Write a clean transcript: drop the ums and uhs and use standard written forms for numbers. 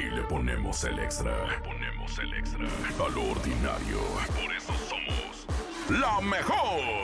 le ponemos el extra. Le ponemos el extra. A lo ordinario. Por eso somos la mejor.